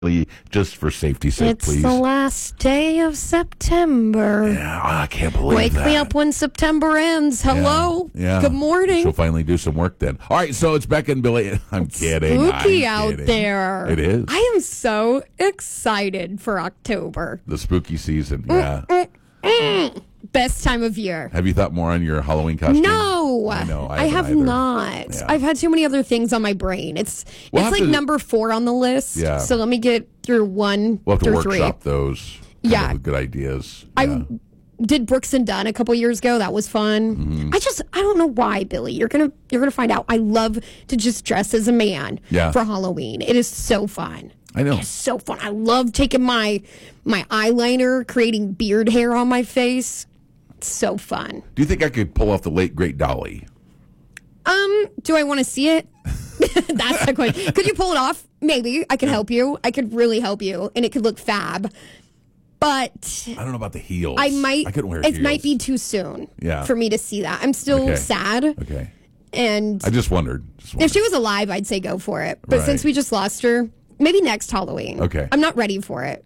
just for safety's sake, It's please. the last day of September. Yeah, I can't believe Wake that. me up when September ends. Hello. Yeah. Good morning. She'll finally do some work then. All right, so it's Becca and Billy. I'm kidding. Spooky I'm out kidding. there. It is. I am so excited for October. The spooky season. Yeah. Best time of year. Have you thought more on your Halloween costume? No, I know. I have haven't either. not. Yeah. I've had too many other things on my brain. We'll have like to- number 4 on the list. Yeah. So let me get through 1 We'll have to through 3. workshop those. Yeah. Good ideas. I Yeah. did Brooks and Dunn a couple years ago. That was fun. Mm-hmm. I don't know why, Billy. You're gonna find out. I love to just dress as a man for Halloween. It is so fun. I know. It's so fun. I love taking my eyeliner, creating beard hair on my face. It's so fun. Do you think I could pull off the late great Dolly? Do I want to see it? That's the question. Could you pull it off? Maybe. I could help you. I could really help you, and it could look fab. But I don't know about the heels. I couldn't wear heels. It might be too soon Yeah. for me to see that. I'm still sad. Okay. And I just wondered. if she was alive, I'd say go for it. But Right. since we just lost her, maybe next Halloween. Okay. I'm not ready for it.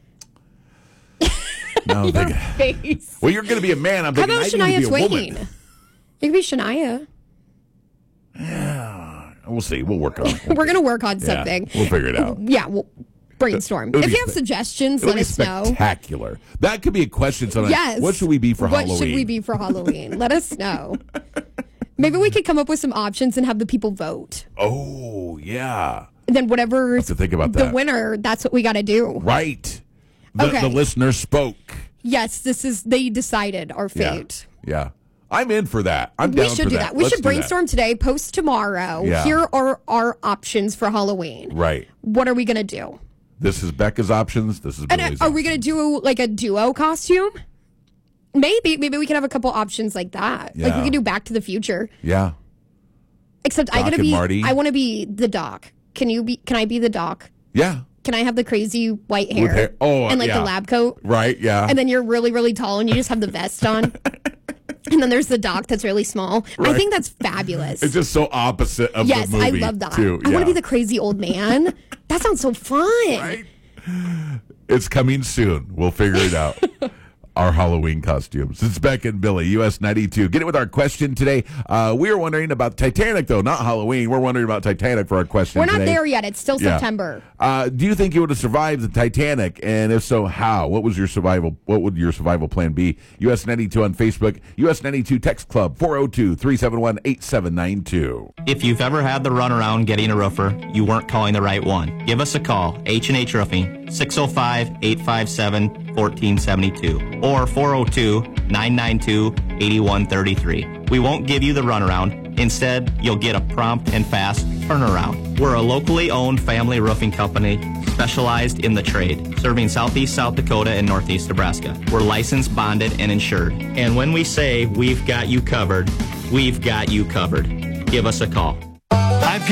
No, Your face. well, you're going to be a man. I'm How thinking about I need Shania to be a Twain? woman. You could be Shania. We'll see. We'll work on it. We're going to work on Yeah, something. we'll figure it out. Yeah, we'll brainstorm. It'll If be you have suggestions, It'll let be us know. spectacular. That could be a question tonight. Yes. What should we be for Halloween? What should we be for Halloween? Let us know. Maybe we could come up with some options and have the people vote. Oh, yeah. And then whatever Have to think about the that. winner, that's what we got to do. Right. Okay. The listener spoke. Yes, they decided our fate. Yeah. I'm in for that. I'm down We should for do that. that. We Let's should do that. brainstorm today, post tomorrow. Yeah. Here are our options for Halloween. Right. What are we going to do? This is Becca's options. This is And Billy's are we going to do like a duo costume? Maybe we can have a couple options like that. Like we Yeah. could do Back to the Future. Yeah. Except I Doc gotta and be. Marty. I want to be the Doc. Can I be the Doc? Yeah. Can I have the crazy white hair? With hair. Oh, and like yeah. the lab coat. Right. Yeah. And then you're really, really tall and you just have the vest on. And then there's the Doc that's really small. Right. I think that's fabulous. It's just so opposite of Yes, the movie. I love that. Too. I want Yeah. to be the crazy old man. That sounds so fun. Right? It's coming soon. We'll figure it out. Our Halloween costumes. It's Beck and Billy, US 92. Get it with our question today. We are wondering about Titanic, though, not Halloween. We're wondering about Titanic for our question We're not today. there yet. It's still Yeah. September. Do you think you would have survived the Titanic? And if so, how? What would your survival plan be? US 92 on Facebook. US 92 Text Club, 402-371-8792. If you've ever had the runaround getting a roofer, you weren't calling the right one. Give us a call, H&H Roofing, 605-857-1472 or 402-992-8133. We won't give you the runaround. Instead, you'll get a prompt and fast turnaround. We're a locally owned family roofing company specialized in the trade, serving southeast South Dakota and northeast Nebraska. We're licensed, bonded, and insured. And when we say we've got you covered, we've got you covered. Give us a call.